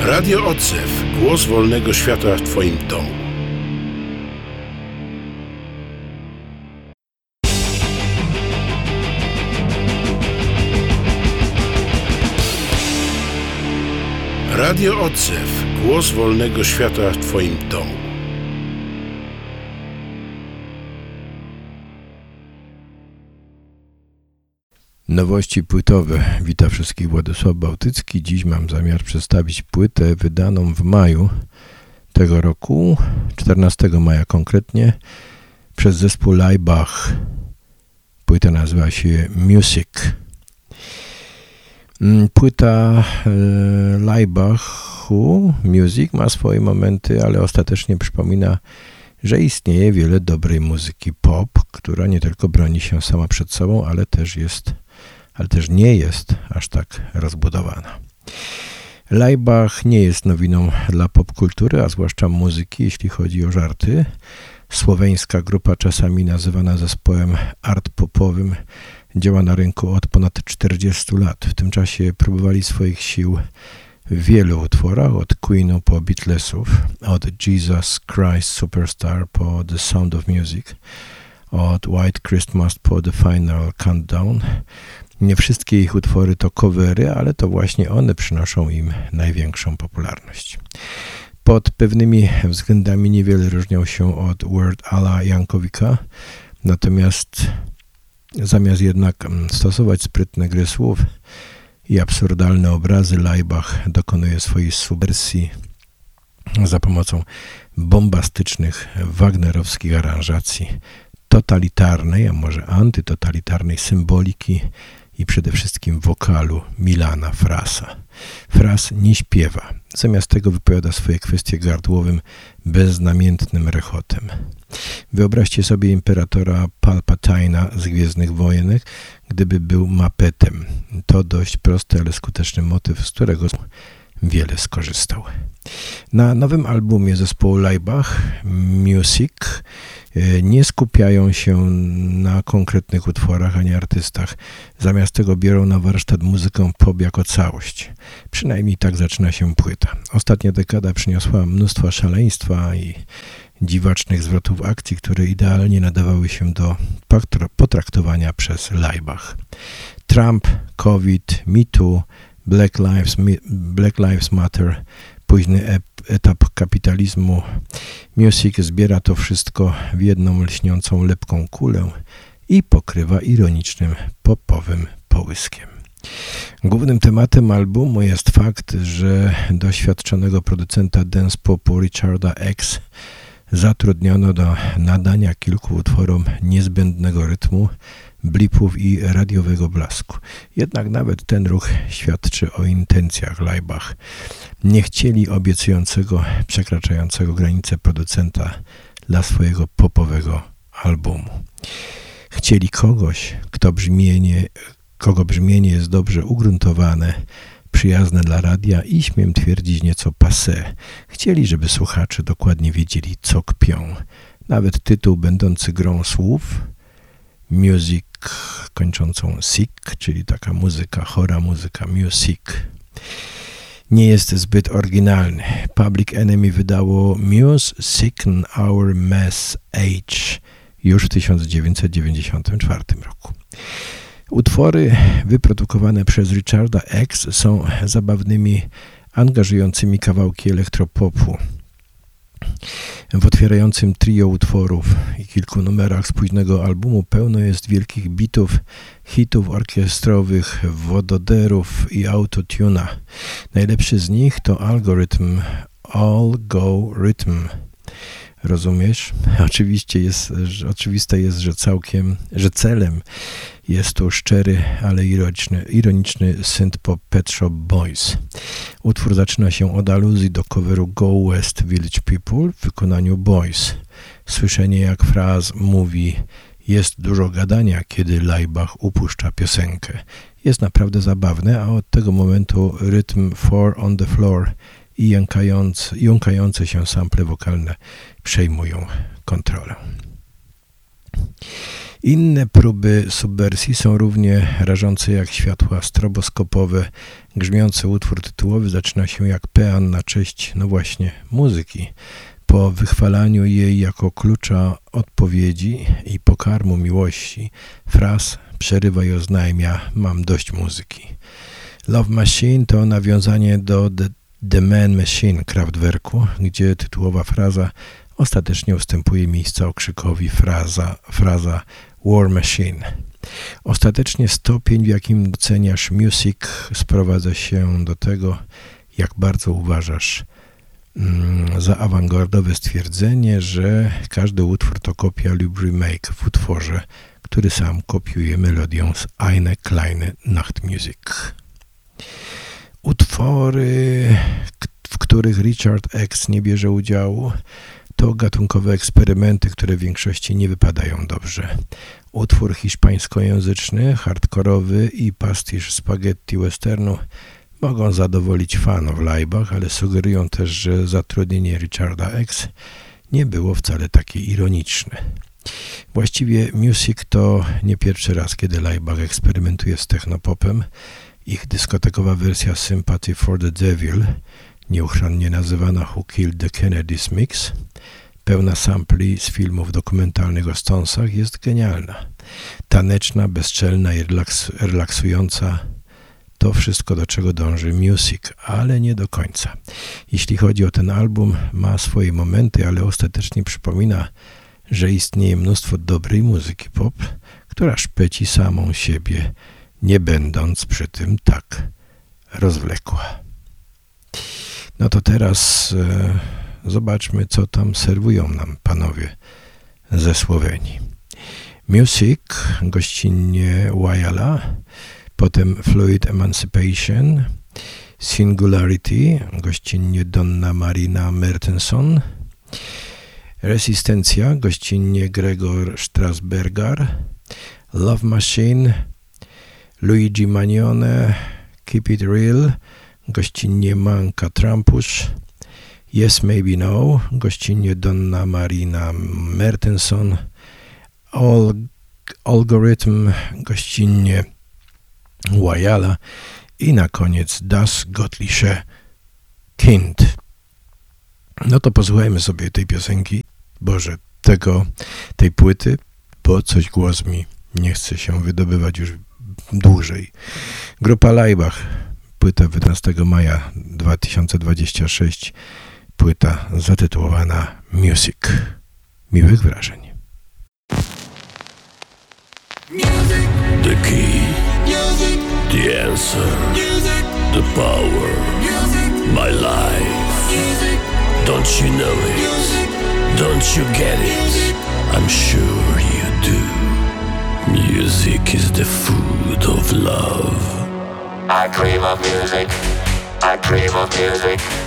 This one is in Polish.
Radio Odzew. Głos wolnego świata w Twoim domu. Radio Odzew. Głos wolnego świata w Twoim domu. Nowości płytowe. Witam wszystkich, Władysław Bałtycki. Dziś mam zamiar przedstawić płytę wydaną w maju tego roku, 14 maja konkretnie, przez zespół Laibach. Płyta nazywa się Music. Płyta Laibachu Music ma swoje momenty, ale ostatecznie przypomina, że istnieje wiele dobrej muzyki pop, która nie tylko broni się sama przed sobą, ale też nie jest aż tak rozbudowana. Laibach nie jest nowiną dla popkultury, a zwłaszcza muzyki, jeśli chodzi o żarty. Słoweńska grupa, czasami nazywana zespołem art-popowym, działa na rynku od ponad 40 lat. W tym czasie próbowali swoich sił w wielu utworach, od Queenu po Beatlesów, od Jesus Christ Superstar po The Sound of Music, od White Christmas po The Final Countdown. Nie wszystkie ich utwory to covery, ale to właśnie one przynoszą im największą popularność. Pod pewnymi względami niewiele różnią się od Word Ala Jankowika, natomiast zamiast jednak stosować sprytne gry słów i absurdalne obrazy, Laibach dokonuje swojej subwersji za pomocą bombastycznych, wagnerowskich aranżacji, totalitarnej, a może antytotalitarnej symboliki i przede wszystkim wokalu Milana Frasa. Fras nie śpiewa, zamiast tego wypowiada swoje kwestie gardłowym, beznamiętnym rechotem. Wyobraźcie sobie imperatora Palpatina z Gwiezdnych Wojen, gdyby był Mappetem. To dość prosty, ale skuteczny motyw, z którego wiele skorzystał. Na nowym albumie zespołu Laibach Music nie skupiają się na konkretnych utworach ani artystach. Zamiast tego biorą na warsztat muzykę pop jako całość. Przynajmniej tak zaczyna się płyta. Ostatnia dekada przyniosła mnóstwo szaleństwa i dziwacznych zwrotów akcji, które idealnie nadawały się do potraktowania przez Laibach. Trump, COVID, Me Too, Black Lives Matter, późny etap kapitalizmu. Music zbiera to wszystko w jedną lśniącą lepką kulę i pokrywa ironicznym popowym połyskiem. Głównym tematem albumu jest fakt, że doświadczonego producenta dance popu Richarda X zatrudniono do nadania kilku utworom niezbędnego rytmu, blipów i radiowego blasku. Jednak nawet ten ruch świadczy o intencjach Laibach. Nie chcieli obiecującego, przekraczającego granice producenta dla swojego popowego albumu. Chcieli kogoś, kogo brzmienie jest dobrze ugruntowane, przyjazne dla radia i, śmiem twierdzić, nieco passé. Chcieli, żeby słuchacze dokładnie wiedzieli, co kpią. Nawet tytuł będący grą słów, Music, kończącą sick, czyli taka muzyka, chora muzyka, music, nie jest zbyt oryginalny. Public Enemy wydało Muse Sicken Our Mess Age już w 1994 roku. Utwory wyprodukowane przez Richarda X są zabawnymi, angażującymi kawałki elektropopu. W otwierającym trio utworów i kilku numerach z późnego albumu pełno jest wielkich bitów, hitów orkiestrowych, wododerów i autotuna. Najlepszy z nich to Algorytm, All Go Rhythm. Rozumiesz? Oczywiste jest, że celem jest tu szczery, ale ironiczny synth-pop Pet Shop Boys. Utwór zaczyna się od aluzji do coveru Go West Village People w wykonaniu Boys. Słyszenie, jak Fraz mówi: jest dużo gadania, kiedy Laibach upuszcza piosenkę. Jest naprawdę zabawne, a od tego momentu rytm Four on the Floor i jąkające się sample wokalne przejmują kontrolę. Inne próby subwersji są równie rażące jak światła stroboskopowe. Grzmiący utwór tytułowy zaczyna się jak pean na cześć, no właśnie, muzyki. Po wychwalaniu jej jako klucza odpowiedzi i pokarmu miłości, fraz przerywa i oznajmia: mam dość muzyki. Love Machine to nawiązanie do The Man Machine Kraftwerku, gdzie tytułowa fraza ostatecznie ustępuje miejsca okrzykowi fraza War Machine. Ostatecznie stopień, w jakim doceniasz music, sprowadza się do tego, jak bardzo uważasz za awangardowe stwierdzenie, że każdy utwór to kopia lub remake w utworze, który sam kopiuje melodią z Eine kleine Nachtmusik. Utwory, w których Richard X nie bierze udziału, to gatunkowe eksperymenty, które w większości nie wypadają dobrze. Utwór hiszpańskojęzyczny, hardkorowy i pastisz spaghetti westernu mogą zadowolić fanów Laibach, ale sugerują też, że zatrudnienie Richarda X nie było wcale takie ironiczne. Właściwie Music to nie pierwszy raz, kiedy Laibach eksperymentuje z technopopem. Ich dyskotekowa wersja Sympathy for the Devil, nieuchronnie nazywana Who Killed the Kennedys Mix, pełna sampli z filmów dokumentalnych o Stonesach, jest genialna. Taneczna, bezczelna i relaksująca. To wszystko, do czego dąży Music, ale nie do końca. Jeśli chodzi o ten album, ma swoje momenty, ale ostatecznie przypomina, że istnieje mnóstwo dobrej muzyki pop, która szpeci samą siebie, nie będąc przy tym tak rozwlekła. No to teraz zobaczmy, co tam serwują nam panowie ze Słowenii. Music, gościnnie Wajala, potem Fluid Emancipation, Singularity, gościnnie Donna Marina Mertenson, Resistencja, gościnnie Gregor Strasbergar, Love Machine, Luigi Magnone, Keep It Real, gościnnie Manka Trampusz, Yes Maybe No, gościnnie Donna Marina Mertenson, Algorithm, gościnnie Wajala i na koniec Das Göttliche Kind. No to posłuchajmy sobie tej piosenki, tej płyty, bo coś głos mi nie chce się wydobywać już dłużej. Grupa Laibach, płyta 11 maja 2026, płyta zatytułowana Music. Miłych wrażeń. Music. The key, Music. the answer, Music. the power, Music. my life. Music. Don't you know it? Music. Don't you get it? I'm sure you do. Music is the food of love. I dream of music. I dream of music.